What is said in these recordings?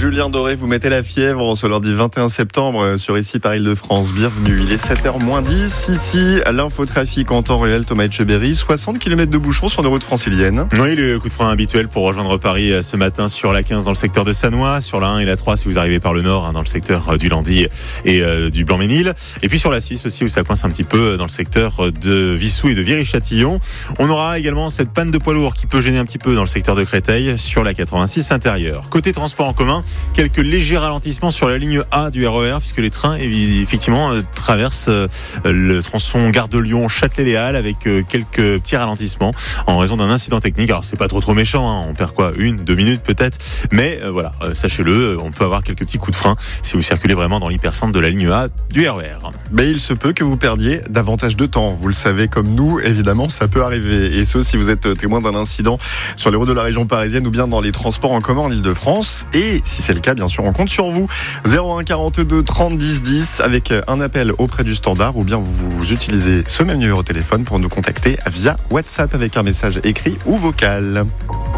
Julien Doré, vous mettez la fièvre ce lundi 21 septembre sur Ici par Île-de-France. Bienvenue, il est 7h-10. Ici, l'infotrafic en temps réel, Thomas Etcheberry, 60 km de bouchons sur nos routes franciliennes. Oui, le coup de frein habituel pour rejoindre Paris ce matin sur la 15 dans le secteur de Sannois, sur la 1 et la 3 si vous arrivez par le nord, dans le secteur du Landy et du Blanc-Ménil. Et puis sur la 6 aussi où ça coince un petit peu dans le secteur de Vissou et de Viry-Châtillon. On aura également cette panne de poids lourd qui peut gêner un petit peu dans le secteur de Créteil sur la 86 intérieure. Côté transport en commun, quelques légers ralentissements sur la ligne A du RER puisque les trains effectivement traversent le tronçon Gare de Lyon Châtelet-Les Halles avec quelques petits ralentissements en raison d'un incident technique. Alors c'est pas trop méchant, hein. On perd 1-2 minutes peut-être, mais voilà, sachez-le, on peut avoir quelques petits coups de frein si vous circulez vraiment dans l'hypercentre de la ligne A du RER. Mais il se peut que vous perdiez davantage de temps, vous le savez comme nous, évidemment ça peut arriver, et ce si vous êtes témoin d'un incident sur les routes de la région parisienne ou bien dans les transports en commun en Île-de-France, et si c'est le cas bien sûr on compte sur vous. 01 42 30 10 10 avec un appel auprès du standard, ou bien vous utilisez ce même numéro de téléphone pour nous contacter via WhatsApp avec un message écrit ou vocal.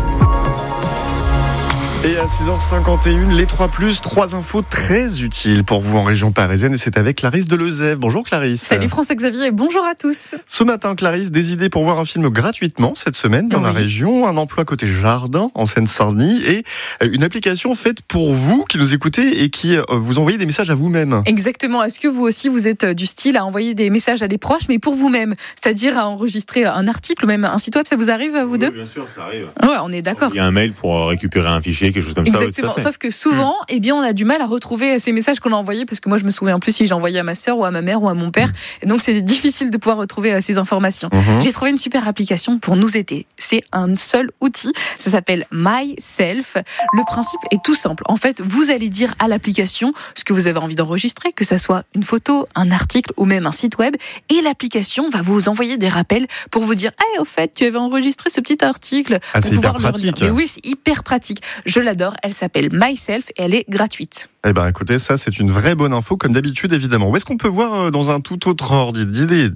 Et à 6h51, les 3+, 3 infos très utiles pour vous en région parisienne. Et c'est avec Clarisse Delezève. Bonjour Clarisse. Salut François-Xavier et bonjour à tous. Ce matin, Clarisse, des idées pour voir un film gratuitement cette semaine dans la région. Un emploi côté jardin en Seine-Saint-Denis et une application faite pour vous qui nous écoutez et qui vous envoyez des messages à vous-même. Exactement. Est-ce que vous aussi vous êtes du style à envoyer des messages à des proches mais pour vous-même? C'est-à-dire à enregistrer un article ou même un site web, ça vous arrive vous deux? Bien sûr, ça arrive. Ouais, on est d'accord. Il y a un mail pour récupérer un fichier, quelque chose comme Exactement. ça. Sauf que souvent, on a du mal à retrouver ces messages qu'on a envoyés parce que moi je me souviens plus si j'ai envoyé à ma sœur ou à ma mère ou à mon père. Et donc c'est difficile de pouvoir retrouver ces informations. J'ai trouvé une super application pour nous aider. C'est un seul outil. Ça s'appelle MySelf. Le principe est tout simple. En fait, vous allez dire à l'application ce que vous avez envie d'enregistrer, que ça soit une photo, un article ou même un site web. Et l'application va vous envoyer des rappels pour vous dire au fait, tu avais enregistré ce petit article. Ah, c'est hyper pratique. Mais oui, c'est hyper pratique. Je l'adore. Elle s'appelle MySelf et elle est gratuite. Eh bien, écoutez, ça, c'est une vraie bonne info, comme d'habitude, évidemment. Où est-ce qu'on peut voir, dans un tout autre ordre d'idée,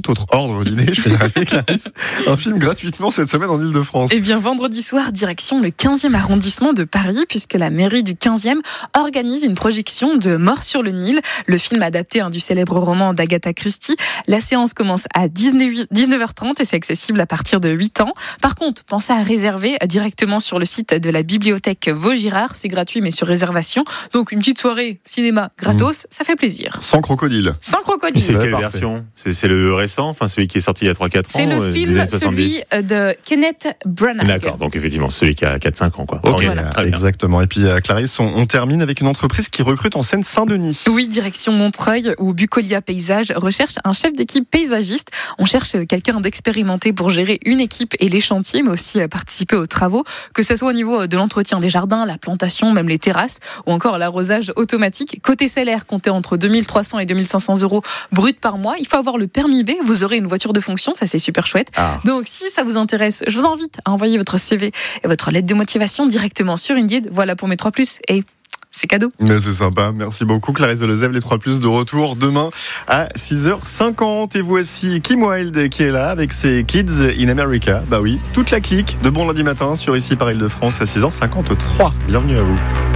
je vais y arriver, Clarisse, un film gratuitement cette semaine en Île-de-France? Eh bien, vendredi soir, direction le 15e arrondissement de Paris, puisque la mairie du 15e organise une projection de Mort sur le Nil, le film adapté du célèbre roman d'Agatha Christie. La séance commence à 19h30 et c'est accessible à partir de 8 ans. Par contre, pensez à réserver directement sur le site de la bibliothèque Vaugirard. C'est gratuit, mais sur réservation. Donc, une petite soirée cinéma gratos, ça fait plaisir. Sans crocodile. Sans crocodile. C'est quelle version? C'est le récent, enfin celui qui est sorti il y a 3-4 ans? C'est le film, celui de Kenneth Branagh. D'accord, donc effectivement, celui qui a 4-5 ans, quoi. Ok, voilà. Exactement. Et puis Clarisse, on termine avec une entreprise qui recrute en Seine-Saint-Denis. Oui, direction Montreuil, où Bucolia Paysage recherche un chef d'équipe paysagiste. On cherche quelqu'un d'expérimenté pour gérer une équipe et les chantiers, mais aussi participer aux travaux, que ce soit au niveau de l'entretien des jardins, la plantation, même les terrasses, ou encore l'arrosage automatique. Côté salaire, comptez entre 2300 et 2500 euros brut par mois. Il faut avoir le permis B. Vous aurez une voiture de fonction. Ça, c'est super chouette. Donc, si ça vous intéresse, je vous invite à envoyer votre CV et votre lettre de motivation directement sur Indeed. Voilà pour mes 3+. Et c'est cadeau. Mais c'est sympa. Merci beaucoup, Clarisse Delezève. Les 3+, de retour demain à 6h50. Et voici Kim Wilde qui est là avec ses Kids in America. Bah oui, toute la clique de Bon Lundi Matin sur Ici par Île-de-France à 6h53. Bienvenue à vous.